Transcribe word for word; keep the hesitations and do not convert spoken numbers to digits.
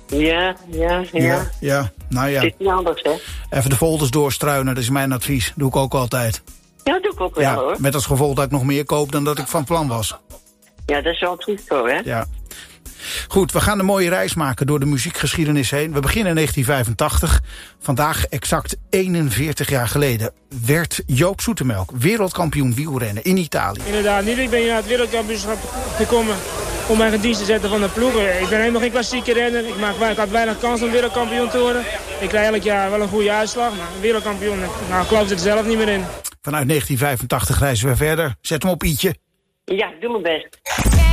Ja, ja, ja. Ja, ja. Nou ja. Het is niet anders, hè? Even de folders doorstruinen, dat is mijn advies. Doe ik ook altijd. Ja, dat doe ik ook wel, Ja, hoor. met als gevolg dat ik nog meer koop dan dat ik van plan was. Ja, dat is wel goed zo, hè? Ja. Goed, we gaan een mooie reis maken door de muziekgeschiedenis heen. We beginnen in negentien vijfentachtig. Vandaag, exact eenenveertig jaar geleden, werd Joop Zoetemelk wereldkampioen wielrennen in Italië. Inderdaad, niet. Ik ben hier naar het wereldkampioenschap gekomen om mijn dienst te zetten van de ploegen. Ik ben helemaal geen klassieke renner. Ik, maak, ik had weinig kans om wereldkampioen te worden. Ik krijg elk jaar wel een goede uitslag, maar wereldkampioen, nou, ik geloof er zelf niet meer in. Vanuit negentien vijfentachtig reizen we verder. Zet hem op, Ietje. Ja, doe mijn best.